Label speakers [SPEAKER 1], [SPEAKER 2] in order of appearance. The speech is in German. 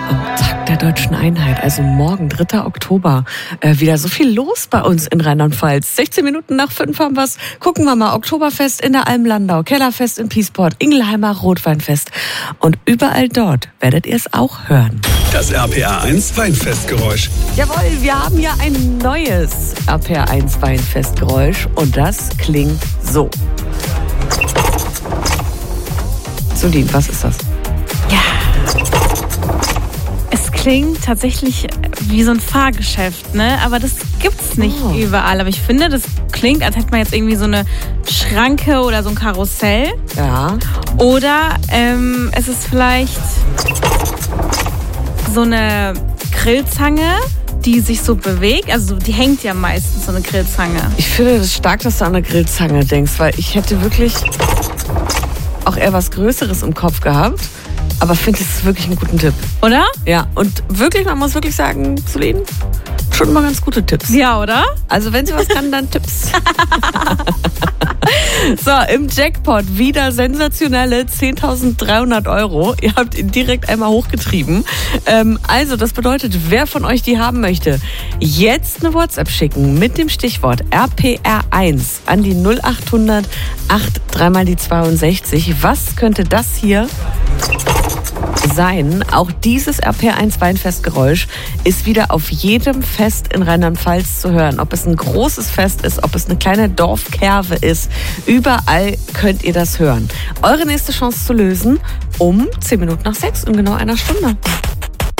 [SPEAKER 1] am Tag der Deutschen Einheit, also morgen, 3. Oktober, wieder so viel los bei uns in Rheinland-Pfalz. 16 Minuten nach 5 haben wir's. Gucken wir mal, Oktoberfest in der Alm-Landau, Kellerfest in Piesport, Ingelheimer Rotweinfest. Und überall dort werdet ihr es auch hören.
[SPEAKER 2] Das RPR1 Weinfestgeräusch.
[SPEAKER 1] Jawohl, wir haben ja ein neues RPR1 Weinfestgeräusch und das klingt so. Solin, was ist das?
[SPEAKER 3] Ja, es klingt tatsächlich wie so ein Fahrgeschäft, ne? Aber das gibt's nicht überall. Aber ich finde, das klingt, als hätte man jetzt irgendwie so eine Schranke oder so ein Karussell.
[SPEAKER 1] Ja.
[SPEAKER 3] Oder es ist vielleicht so eine Grillzange, die sich so bewegt. Also die hängt ja meistens, so eine Grillzange.
[SPEAKER 1] Ich finde das stark, dass du an eine Grillzange denkst, weil ich hätte wirklich auch eher was Größeres im Kopf gehabt. Aber finde, es ist wirklich einen guten Tipp.
[SPEAKER 3] Oder?
[SPEAKER 1] Ja, und wirklich, man muss wirklich sagen, Solin, schon mal ganz gute Tipps.
[SPEAKER 3] Ja, oder?
[SPEAKER 1] Also wenn sie was kann, dann Tipps. So, im Jackpot wieder sensationelle 10.300 €. Ihr habt ihn direkt einmal hochgetrieben. Also, das bedeutet, wer von euch die haben möchte, jetzt eine WhatsApp schicken mit dem Stichwort RPR1 an die 0800 83 mal die 62. Was könnte das hier sein? Auch dieses RPR1 Weinfestgeräusch ist wieder auf jedem Fest in Rheinland-Pfalz zu hören. Ob es ein großes Fest ist, ob es eine kleine Dorfkerve ist, überall könnt ihr das hören. Eure nächste Chance zu lösen um 10 Minuten nach 6 in genau einer Stunde.